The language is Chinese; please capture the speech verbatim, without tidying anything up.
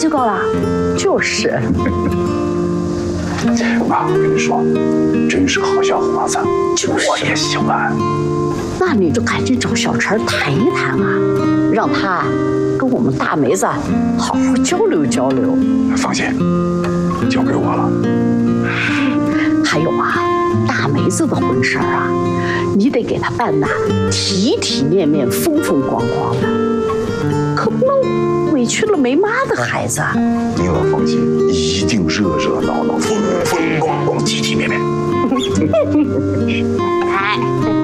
道了？就是。 妈，我跟你说，真是好小伙子， 就是我也喜欢。 那你就赶紧找小陈谈一谈啊，让他跟我们大梅子好好交流交流。 放心，交给我了。 还有啊，大梅子的婚事儿啊，你得给她办得体体面面、风风光光的，可不能委屈了没妈的孩子。 您老放心，一定热热闹闹、风风光光、体体面面。